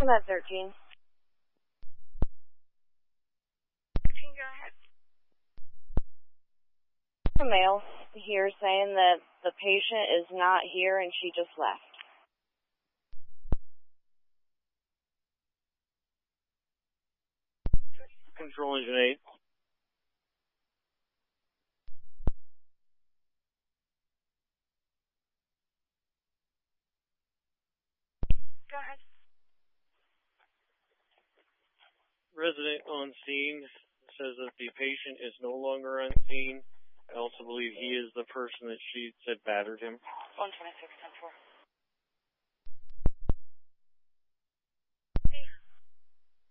I'm at 13. 13, go ahead. A male here saying that the patient is not here and she just left. Control Engine 8. Go ahead. Resident on scene says that the patient is no longer on scene. I also believe he is the person that she said battered him. 126, 10-4.